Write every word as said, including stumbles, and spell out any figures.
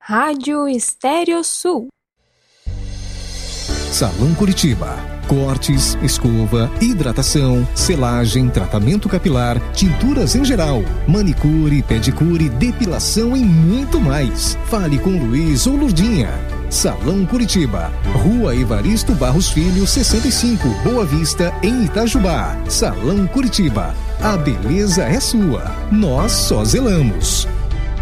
Rádio Estéreo Sul. Salão Curitiba. Cortes, escova, hidratação, selagem, tratamento capilar, tinturas em geral, manicure, pedicure, depilação e muito mais. Fale com Luiz ou Lurdinha. Salão Curitiba, Rua Evaristo Barros Filho, sessenta e cinco, Boa Vista, em Itajubá. Salão Curitiba, a beleza é sua, nós só zelamos.